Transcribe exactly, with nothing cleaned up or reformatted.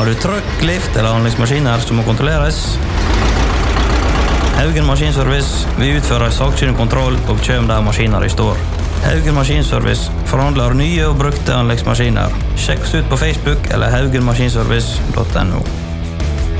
Har du trøkk, lift eller anleggsmaskiner som må kontrolleres? Haugen Maskinservice vil utføre saksynlig kontroll og kjøm der maskiner i står. Haugen Maskinservice forhandler nye og brukte anleggsmaskiner. Sjekk oss ut på Facebook eller haugen maskinservice punktum no.